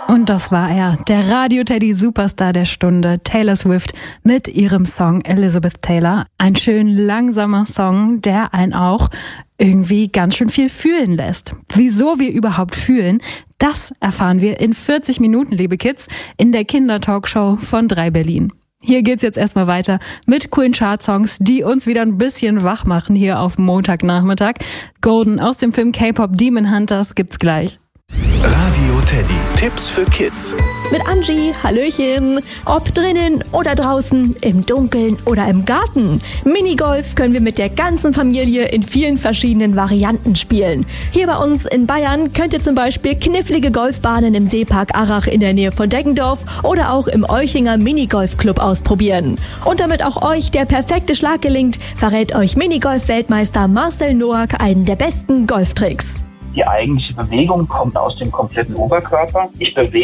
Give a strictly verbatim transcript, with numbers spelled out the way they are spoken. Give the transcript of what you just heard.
Und das war er, der Radio-Teddy-Superstar der Stunde, Taylor Swift, mit ihrem Song Elizabeth Taylor. Ein schön langsamer Song, der einen auch irgendwie ganz schön viel fühlen lässt. Wieso wir überhaupt fühlen, das erfahren wir in vierzig Minuten, liebe Kids, in der Kindertalkshow von drei Berlin. Hier geht's jetzt erstmal weiter mit coolen Chart-Songs, die uns wieder ein bisschen wach machen hier auf Montagnachmittag. Golden aus dem Film K-Pop Demon Hunters gibt's gleich. Radio Teddy, Tipps für Kids. Mit Angie, Hallöchen. Ob drinnen oder draußen, im Dunkeln oder im Garten. Minigolf können wir mit der ganzen Familie in vielen verschiedenen Varianten spielen. Hier bei uns in Bayern könnt ihr zum Beispiel knifflige Golfbahnen im Seepark Arach in der Nähe von Deggendorf oder auch im Euchinger Minigolfclub ausprobieren. Und damit auch euch der perfekte Schlag gelingt, verrät euch Minigolf-Weltmeister Marcel Noack einen der besten Golftricks. Die eigentliche Bewegung kommt aus dem kompletten Oberkörper. Ich bewege